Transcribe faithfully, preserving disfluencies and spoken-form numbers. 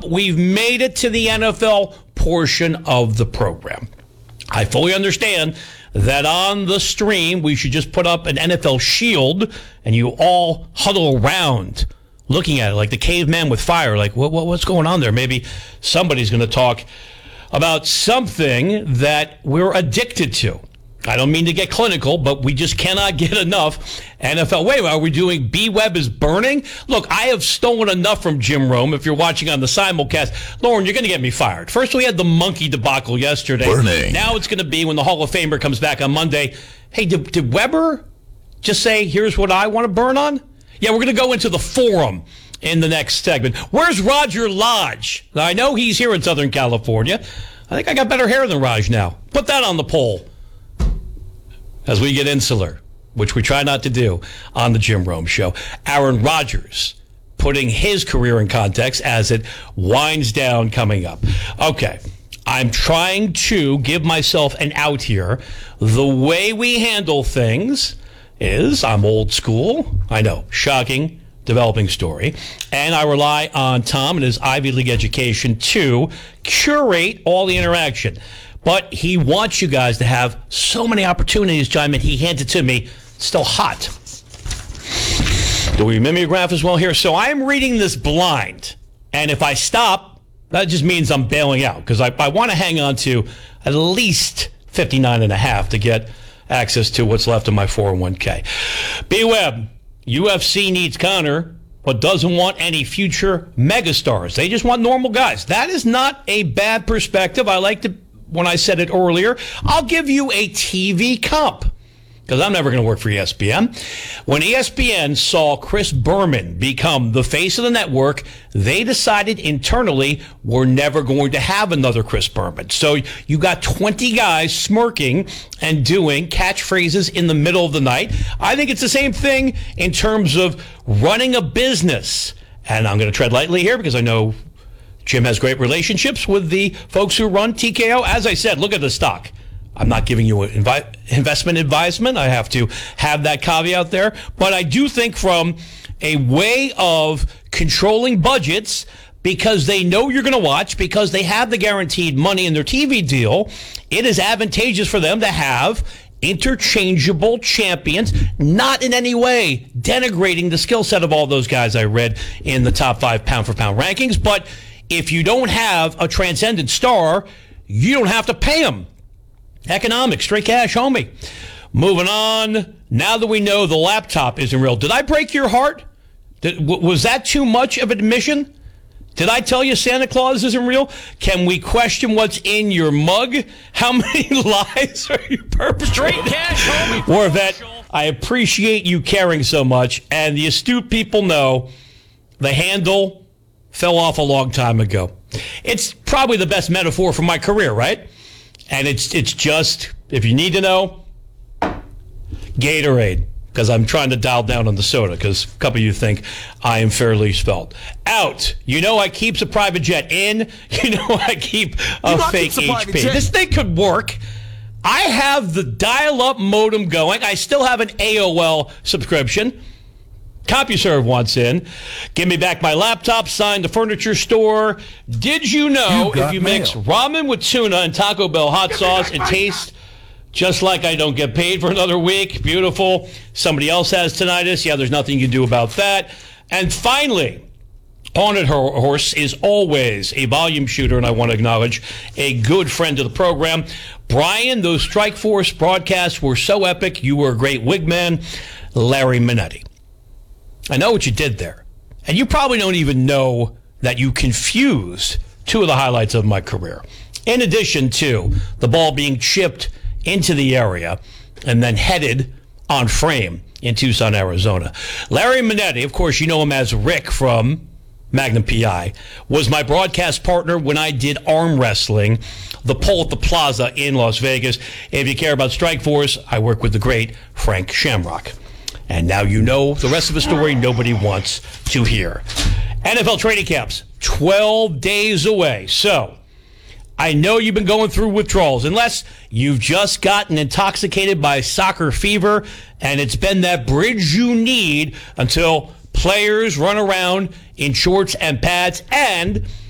up. We've made it to the N F L portion of the program. I fully understand that on the stream, we should just put up an N F L shield and you all huddle around looking at it like the caveman with fire. Like, what, what what's going on there? Maybe somebody's going to talk about something that we're addicted to. I don't mean to get clinical, but we just cannot get enough N F L. Wait, are we doing B-Web is burning? Look, I have stolen enough from Jim Rome. If you're watching on the simulcast, Lauren, you're going to get me fired. First, we had the monkey debacle yesterday. Burning. Now it's going to be when the Hall of Famer comes back on Monday. Hey, did, did Weber just say, here's what I want to burn on? Yeah, we're going to go into the forum in the next segment. Where's Roger Lodge? Now, I know he's here in Southern California. I think I got better hair than Raj now. Put that on the poll as we get insular, which we try not to do on the Jim Rome Show. Aaron Rodgers putting his career in context as it winds down coming up. Okay, I'm trying to give myself an out here. The way we handle things is I'm old school. I know, shocking, developing story. And I rely on Tom and his Ivy League education to curate all the interaction. But he wants you guys to have so many opportunities, John, and he hands it to me. It's still hot. Do we mimeograph as well here? So I'm reading this blind. And if I stop, that just means I'm bailing out. Because I, I want to hang on to at least fifty-nine and a half to get access to what's left of my four oh one k. B-Web, U F C needs Conor, but doesn't want any future megastars. They just want normal guys. That is not a bad perspective. I like to... When I said it earlier, I'll give you a T V comp because I'm never going to work for E S P N. When E S P N saw Chris Berman become the face of the network, they decided internally we're never going to have another Chris Berman. So you got twenty guys smirking and doing catchphrases in the middle of the night. I think it's the same thing in terms of running a business. And I'm going to tread lightly here because I know Jim has great relationships with the folks who run T K O. As I said, look at the stock. I'm not giving you an invi- investment advisement. I have to have that caveat there. But I do think from a way of controlling budgets, because they know you're going to watch, because they have the guaranteed money in their T V deal, it is advantageous for them to have interchangeable champions, not in any way denigrating the skill set of all those guys I read in the top five pound-for-pound rankings. But if you don't have a transcendent star, you don't have to pay them. Economics, straight cash, homie. Moving on. Now that we know the laptop isn't real, did I break your heart? Did, w- was that too much of an admission? Did I tell you Santa Claus isn't real? Can we question what's in your mug? How many lies are you perpetrating? Straight cash, homie. Warvet, I appreciate you caring so much, and the astute people know the handle fell off a long time ago. It's probably the best metaphor for my career, right? And it's it's just, if you need to know, Gatorade, because I'm trying to dial down on the soda, because a couple of you think I am fairly svelte. Out. You know I keeps a private jet. In. You know I keep a You know I fake keeps a H P. jet. This thing could work. I have the dial-up modem going. I still have an A O L subscription. CompuServe wants in. Give me back my laptop, signed the furniture store. Did you know You got if you mail. mix ramen with tuna and Taco Bell hot sauce, it tastes just like I don't get paid for another week? Beautiful. Somebody else has tinnitus. Yeah, there's nothing you can do about that. And finally, Haunted Horse is always a volume shooter, and I want to acknowledge a good friend of the program. Brian, those Strike Force broadcasts were so epic. You were a great wigman. Larry Minetti. I know what you did there. And you probably don't even know that you confused two of the highlights of my career. In addition to the ball being chipped into the area and then headed on frame in Tucson, Arizona. Larry Minetti, of course, you know him as Rick from Magnum P I, was my broadcast partner when I did arm wrestling, the pole at the Plaza in Las Vegas. If you care about Strike Force, I work with the great Frank Shamrock. And now you know the rest of the story nobody wants to hear. N F L training camps, twelve days away. So I know you've been going through withdrawals, unless you've just gotten intoxicated by soccer fever, and it's been that bridge you need until players run around in shorts and pads, and